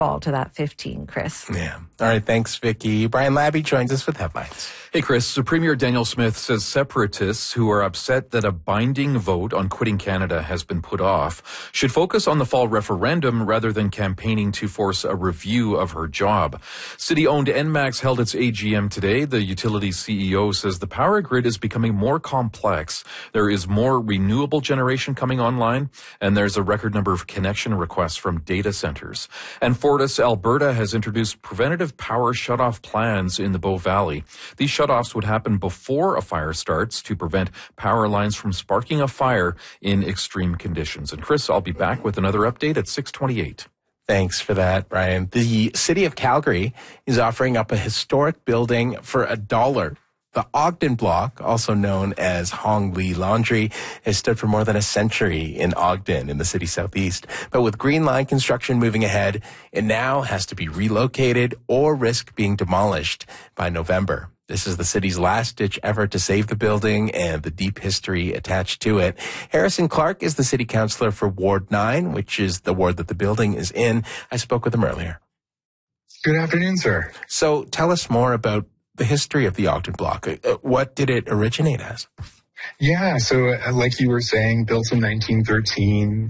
fall to that 15, Chris. Yeah. All right. Thanks, Vicky. Brian Labby joins us with headlines. Hey, Chris. Premier Daniel Smith says separatists who are upset that a binding vote on quitting Canada has been put off should focus on the fall referendum rather than campaigning to force a review of her job. City-owned ENMAX held its AGM today. The utility's CEO says the power grid is becoming more complex. There is more renewable generation coming online, and there's a record number of connection requests from data centers. And Fortis Alberta has introduced preventative power shutoff plans in the Bow Valley. These shutoffs would happen before a fire starts to prevent power lines from sparking a fire in extreme conditions. And Chris, I'll be back with another update at 6:28. Thanks for that, Brian. The city of Calgary is offering up a historic building for $1. The Ogden Block, also known as Hong Li Laundry, has stood for more than a century in Ogden in the city southeast. But with Green Line construction moving ahead, it now has to be relocated or risk being demolished by November. This is the city's last-ditch effort to save the building and the deep history attached to it. Harrison Clark is the city councillor for Ward 9, which is the ward that the building is in. I spoke with him earlier. Good afternoon, sir. So tell us more about the history of the Ogden Block. What did it originate as? Yeah, so like you were saying, built in 1913.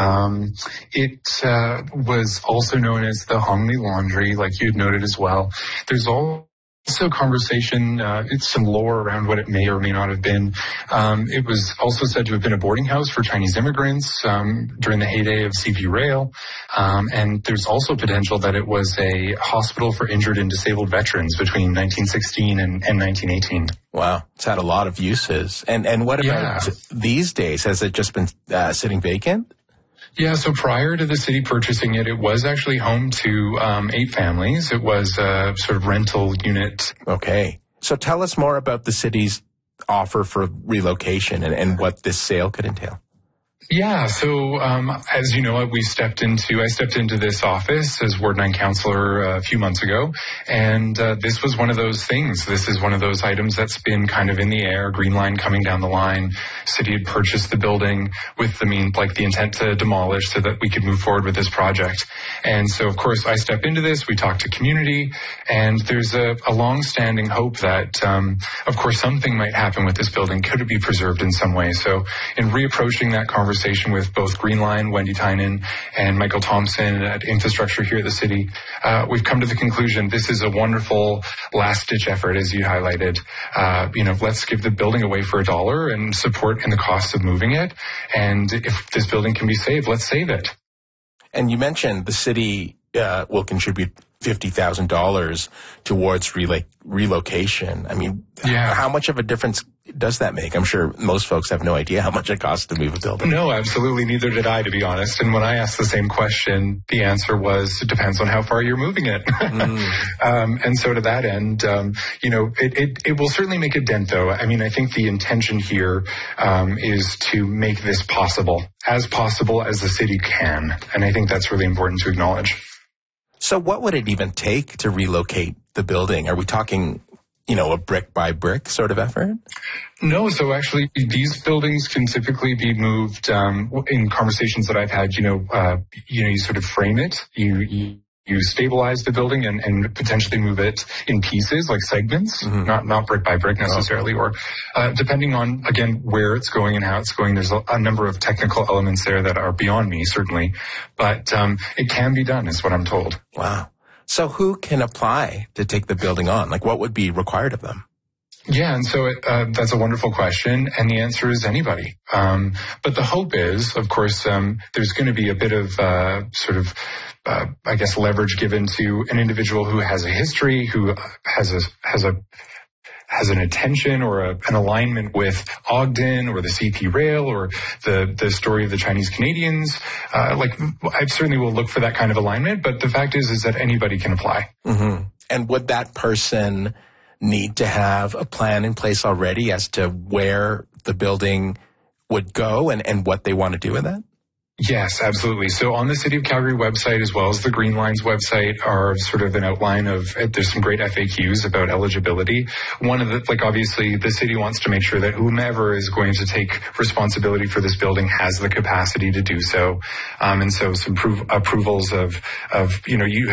It was also known as the Hong Li Laundry, like you had noted as well. There's also conversation, it's some lore around what it may or may not have been. It was also said to have been a boarding house for Chinese immigrants during the heyday of CP Rail. And there's also potential that it was a hospital for injured and disabled veterans between 1916 and 1918. Wow, it's had a lot of uses. And what about these days? Has it just been sitting vacant? Yeah, so prior to the city purchasing it, it was actually home to 8 families. It was a sort of rental unit. Okay. So tell us more about the city's offer for relocation and what this sale could entail. Yeah, so as you know, I stepped into this office as Ward 9 councillor a few months ago, and this was one of those things. This is one of those items that's been kind of in the air, Green Line coming down the line. City had purchased the building with the intent to demolish so that we could move forward with this project. And so, of course, I step into this, we talk to community, and there's a long-standing hope that, of course, something might happen with this building. Could it be preserved in some way? So in reapproaching that conversation with both Green Line, Wendy Tynan, and Michael Thompson at Infrastructure here at the city, we've come to the conclusion this is a wonderful last-ditch effort, as you highlighted. Let's give the building away for $1 and support in the cost of moving it. And if this building can be saved, let's save it. And you mentioned the city will contribute $50,000 towards relocation. I mean, how much of a difference does that make? I'm sure most folks have no idea how much it costs to move a building. No, absolutely. Neither did I, to be honest. And when I asked the same question, the answer was, it depends on how far you're moving it. And so to that end, it will certainly make a dent, though. I mean, I think the intention here is to make this possible as the city can. And I think that's really important to acknowledge. So what would it even take to relocate the building? Are we talking, a brick by brick sort of effort? No, so actually these buildings can typically be moved in conversations that I've had, you sort of frame it, you stabilize the building and potentially move it in pieces, like segments, not brick by brick necessarily, or depending on, again, where it's going and how it's going. There's a number of technical elements there that are beyond me, certainly, but it can be done, is what I'm told. Wow. So who can apply to take the building on? Like, what would be required of them? Yeah, and so that's a wonderful question, and the answer is anybody. But the hope is, of course, there's going to be a bit of leverage given to an individual who has a history, who has an attention or an alignment with Ogden or the CP Rail or the story of the Chinese Canadians. I certainly will look for that kind of alignment, but the fact is that anybody can apply. Mm-hmm. And would that person need to have a plan in place already as to where the building would go and what they want to do with it? Yes, absolutely. So on the City of Calgary website, as well as the Green Lines website, are sort of an outline of, there's some great FAQs about eligibility. One of the, obviously the city wants to make sure that whomever is going to take responsibility for this building has the capacity to do so. And so some approvals of, you